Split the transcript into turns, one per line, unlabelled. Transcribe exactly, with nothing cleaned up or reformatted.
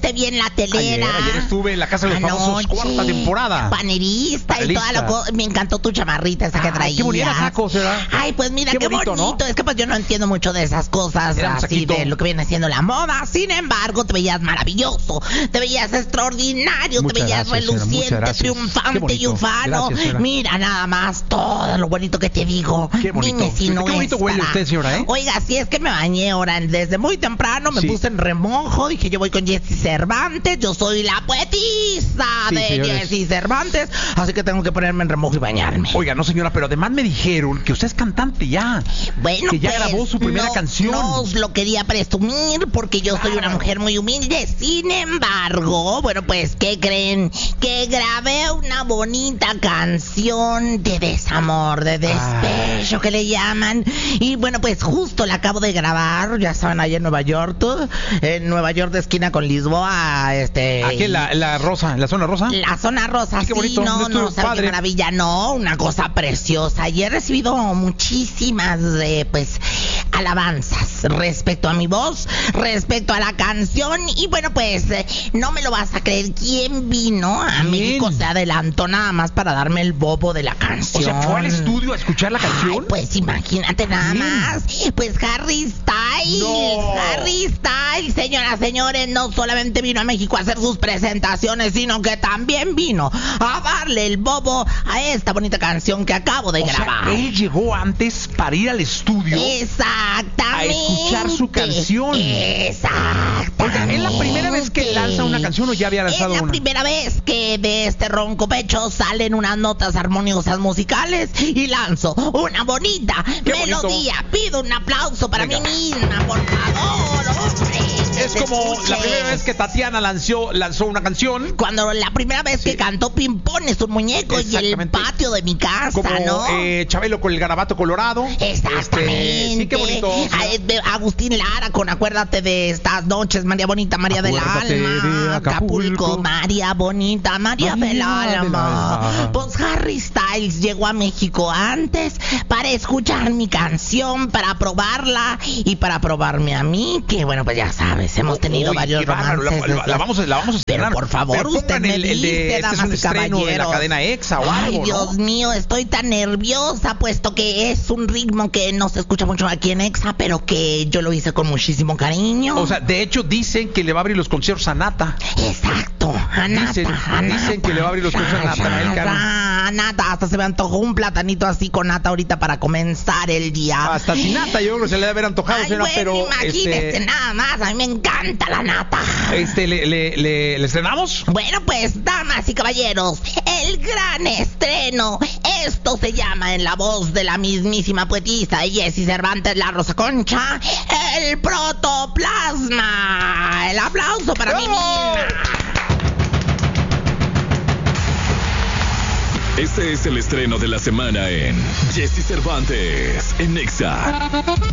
te vi en la telera.
Ayer, ayer estuve en la Casa de los Famosos,
Anoche,
cuarta temporada.
Panelista,
Panelista.
y toda la cosa. Me encantó tu chamarrita esa que
Ay,
traías.
qué bonita, tacos, ¿verdad?
Ay, pues mira, qué,
Qué
bonito,
bonito, ¿no?
Es que pues yo no entiendo mucho de esas cosas,
Era un
así
saquito.
de lo que viene siendo la moda. Sin embargo, te veías maravilloso, te veías extraordinario,
Muchas
te veías
gracias, señora,
reluciente,
muchas gracias. Qué
triunfante
bonito.
y ufano.
Gracias, señora.
Mira nada más todo lo bonito que te digo.
Qué bonito.
Dime si no
Qué bonito
es
huele
para-
usted, señora, ¿eh?
Oiga, si es que me bañé ahora desde muy temprano, me
Sí.
puse en remojo, dije yo voy con Jessy Cervantes, yo soy la poetisa
Sí,
de
señores.
Jessy Cervantes, así que tengo que ponerme en remojo y bañarme.
Oiga, no señora, pero además me dijeron que usted es cantante ya.
Bueno,
que ya
pues,
grabó su primera
no,
canción.
No os lo quería presumir porque yo soy una mujer muy humilde. Sin embargo, bueno, pues, ¿qué creen? Que grabé una bonita canción de desamor, de despecho,
Ay.
que le llaman. Y bueno, pues justo la acabo de grabar, ya saben, allá en Nueva York, en Nueva York de esquina con Lisboa, este...
Aquí en la, la rosa, en la zona rosa.
La zona rosa,
Ay, qué
sí,
bonito, un
no,
estudio
no, sabe qué
padre.
maravilla, no, una cosa preciosa. Y he recibido muchísimas, eh, pues, alabanzas respecto a mi voz, respecto a la canción. Y bueno, pues, eh, no me lo vas a creer, ¿quién vino a
¿Quién?
México? Se adelantó nada más para darme el bobo de la canción.
O sea, ¿fue al estudio a escuchar la canción?
Ay, pues imagínate nada
¿Quién?
más. Pues Harry Styles.
No.
Harry Styles, señoras, señores, no solamente vino a México a hacer sus presentaciones, sino que también vino a darle el bobo a esta bonita canción que acabo de
O
grabar.
sea, él llegó antes para ir al estudio.
Exactamente.
a escuchar su canción.
Exactamente.
Oiga, ¿es la primera vez que lanza una canción o ya había lanzado
Es la
una?
primera vez que de este ronco pecho salen unas notas armoniosas musicales y lanzo una bonita
Qué
melodía.
bonito.
Pido un aplauso para
Venga.
mí misma, por favor, hombre.
Es
Que se
como
escuche.
la primera vez que Tatiana lanzó, lanzó una canción.
Cuando la primera vez que
Sí.
cantó Pimpón es un muñeco y el
Exactamente.
patio de mi casa,
Como
¿no?
eh, Chabelo con el garabato colorado.
Exactamente.
Este, sí, qué bonito.
A- de Agustín Lara con Acuérdate de estas noches, María Bonita, María del
Acuérdate
Alma.
de Acapulco.
María Bonita, María,
María
del
del
Alma.
Alma.
Pues Harry Styles llegó a México antes para escuchar mi canción, para probarla y para probarme a mí, que bueno, pues ya sabes, hemos tenido
Uy,
varios
qué bárbaro,
romances.
la, la- la vamos a, la vamos a
Pero
estrenar.
por favor,
Pero
usted
pongan
me
el, el de,
dice,
este es
damas
un
y
estreno de la
caballeros.
cadena EXA o
Ay,
algo,
Dios
¿no?
mío, estoy tan nerviosa, puesto que es un ritmo que no se escucha mucho aquí en EXA, pero que yo lo hice con muchísimo cariño.
O sea, de hecho dicen que le va a abrir los conciertos a Nata.
Exacto, a Nata,
Dicen-
a
dicen
Nata.
que le va a abrir los conciertos a Natanael Cano.
A Nata, hasta se me antojó un platanito así con Nata ahorita para comenzar el día.
Hasta sin Nata, yo creo que se le debe haber antojado,
Ay,
señora,
bueno,
pero
imagínese
este,
nada más, a mí me encanta la Nata.
este le, le, le, ¿le estrenamos?
Bueno, pues, damas y caballeros, el gran estreno. Esto se llama, en la voz de la mismísima poetisa Jessy Cervantes, la Rosa Concha, el protoplasma. El aplauso para mí misma.
Este es el estreno de la semana en Jessy Cervantes en Nexa.